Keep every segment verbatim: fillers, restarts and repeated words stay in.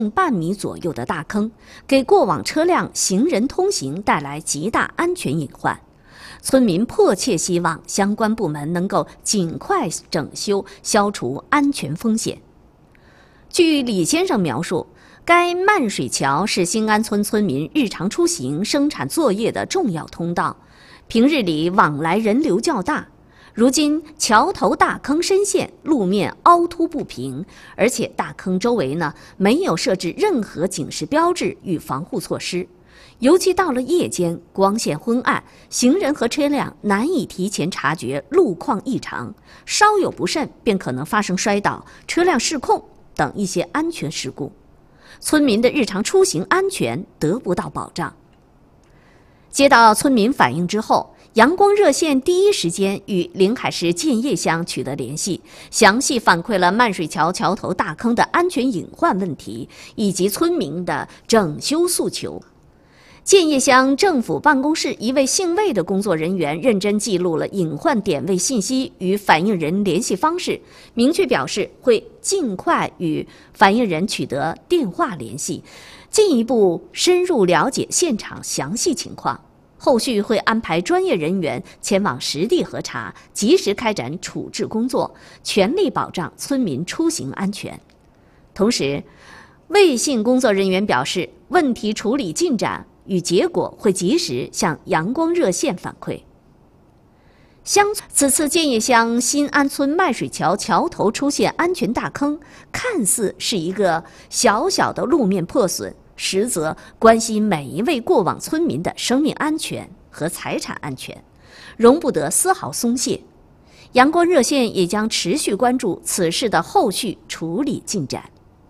半米左右的大坑，给过往车辆、行人通行带来极大安全隐患。村民迫切希望相关部门能够尽快整修，消除安全风险。据李先生描述，该漫水桥是新安村村民日常出行、生产作业的重要通道，平日里往来人流较大。如今桥头大坑深陷，路面凹凸不平，而且大坑周围呢没有设置任何警示标志与防护措施。尤其到了夜间，光线昏暗，行人和车辆难以提前察觉路况异常，稍有不慎便可能发生摔倒、车辆失控等一些安全事故，村民的日常出行安全得不到保障。接到村民反映之后，阳光热线第一时间与临海市建邺乡取得联系，详细反馈了漫水桥桥头大坑的安全隐患问题以及村民的整修诉求。建邺乡政府办公室一位姓魏的工作人员认真记录了隐患点位信息与反映人联系方式，明确表示会尽快与反映人取得电话联系，进一步深入了解现场详细情况。后续会安排专业人员前往实地核查，及时开展处置工作，全力保障村民出行安全。同时，魏姓工作人员表示，问题处理进展与结果会及时向阳光热线反馈。乡此次建邺乡新安村漫水桥桥头出现安全大坑，看似是一个小小的路面破损，实则关系每一位过往村民的生命安全和财产安全，容不得丝毫松懈。阳光热线也将持续关注此事的后续处理进展。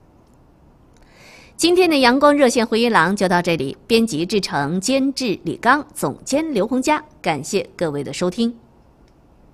今天的阳光热线回音廊就到这里，编辑制成，监制李刚，总监刘洪佳，感谢各位的收听。